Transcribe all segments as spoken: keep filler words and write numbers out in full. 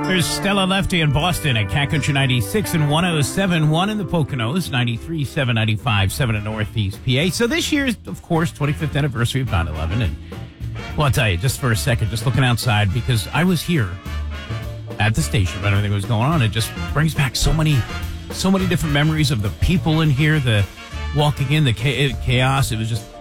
There's Stella Lefty in Boston at Cat Country ninety-six and one oh seven point one in the Poconos, ninety-three point seven, ninety-five point seven in Northeast P A. So this year's, of course, twenty-fifth anniversary of nine eleven. And well, I'll tell you, just for a second, just looking outside, because I was here at the station when everything was going on, it just brings back so many, so many different memories of the people in here, the walking in, the chaos. It was just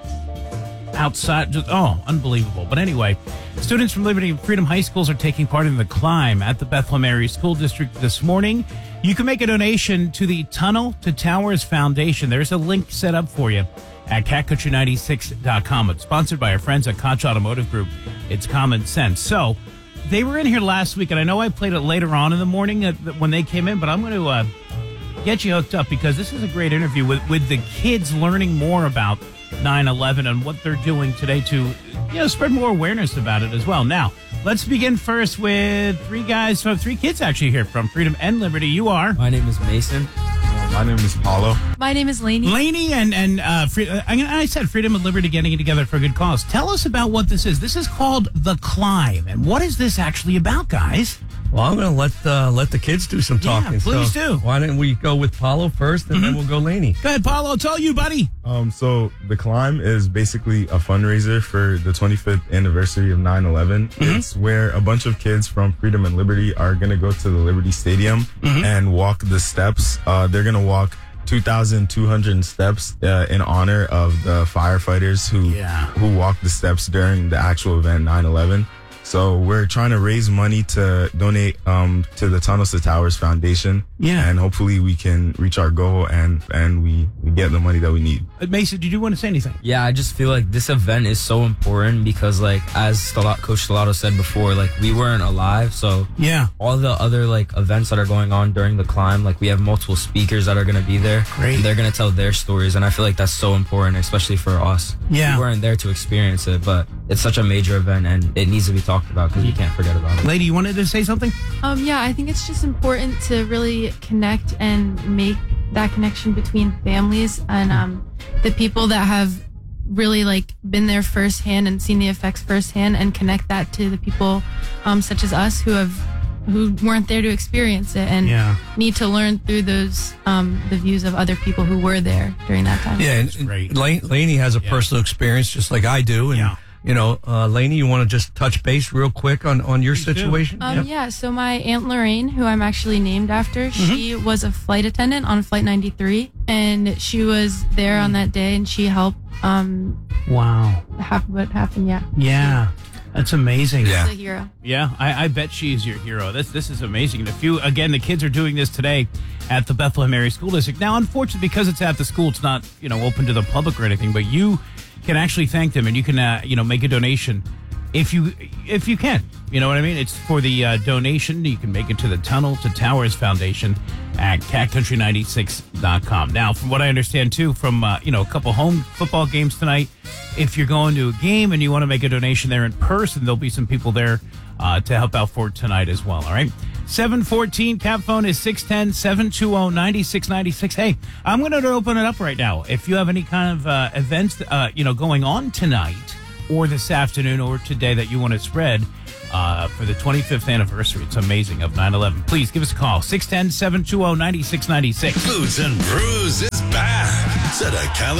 outside, just, oh, unbelievable. But anyway, students from Liberty and Freedom High Schools are taking part in the climb at the Bethlehem Area School District this morning. You can make a donation to the Tunnel to Towers Foundation. There's a link set up for you at cat country ninety-six dot com. It's sponsored by our friends at Koch Automotive Group. It's common sense. So they were in here last week, and I know I played it later on in the morning uh, when they came in, but I'm going to uh, get you hooked up because this is a great interview with, with the kids learning more about nine eleven and what they're doing today to, you know, spread more awareness about it as well. Now, let's begin first with three guys, so three kids actually here from Freedom and Liberty. You are? My name is Mason. My name is Paulo. My name is Lainey. Lainey and, and uh, Free, uh, I said Freedom and Liberty getting it together for a good cause. Tell us about what this is. This is called The Climb. And what is this actually about, guys? Well, I'm going to let uh, let the kids do some talking. Yeah, please so do. Why don't we go with Paulo first, and mm-hmm. then we'll go Lainey. Go ahead, Paulo. It's all you, buddy. Um, so The Climb is basically a fundraiser for the twenty-fifth anniversary of nine eleven. Mm-hmm. It's where a bunch of kids from Freedom and Liberty are going to go to the Liberty Stadium mm-hmm. and walk the steps. Uh, they're going to walk two thousand two hundred steps uh, in honor of the firefighters who yeah. who walked the steps during the actual event nine eleven. So we're trying to raise money to donate um, to the Tunnels to Towers Foundation. Yeah. And hopefully we can reach our goal and, and we, we get the money that we need. Uh, Mason, did you want to say anything? Yeah, I just feel like this event is so important because, like, as Stel- Coach Stellato said before, like, we weren't alive. So yeah, all the other, like, events that are going on during the climb, like, we have multiple speakers that are going to be there. Great. And they're going to tell their stories. And I feel like that's so important, especially for us. Yeah. We weren't there to experience it, but it's such a major event and it needs to be talked about because you can't forget about it. Lady, you wanted to say something? Um, yeah, I think it's just important to really connect and make that connection between families and um, the people that have really like been there firsthand and seen the effects firsthand, and connect that to the people um, such as us who have who weren't there to experience it and yeah. need to learn through those um, the views of other people who were there during that time. Yeah, and, and Lane, Lainey has a yeah. personal experience just like I do, and. Yeah. You know, uh, Lainey, you want to just touch base real quick on, on your Please situation? Um, yep. Yeah, so my Aunt Lorraine, who I'm actually named after, mm-hmm. she was a flight attendant on Flight ninety-three, and she was there mm. on that day, and she helped um, wow. happen what happened, yeah. Yeah, that's amazing. She's a hero. Yeah, I, I bet she is your hero. This this is amazing. And if you, again, the kids are doing this today at the Bethlehem Area School District. Now, unfortunately, because it's at the school, it's not, you know, open to the public or anything, but you can actually thank them, and you can, uh, you know, make a donation if you if you can. You know what I mean? It's for the uh, donation. You can make it to the Tunnel to Towers Foundation at cat country ninety-six dot com. Now, from what I understand, too, from, uh, you know, a couple home football games tonight, if you're going to a game and you want to make a donation there in person, there'll be some people there uh, to help out for tonight as well, all right? seven fourteen, cap phone is six one zero, seven two zero, nine six nine six. Hey, I'm going to open it up right now. If you have any kind of uh, events, uh, you know, going on tonight or this afternoon or today that you want to spread uh, for the twenty-fifth anniversary, it's amazing, of nine eleven, please give us a call. six one zero, seven two zero, nine six nine six. Boots and Brews is back. Set a calendar.